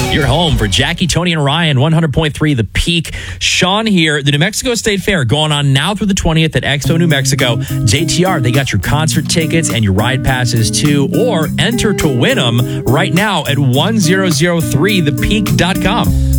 You're home for Jackie, Tony, and Ryan, 100.3 The Peak. Sean here. The New Mexico State Fair going on now through the 20th at Expo New Mexico. JTR, they got your concert tickets and your ride passes too, or enter to win them right now at 1003thepeak.com.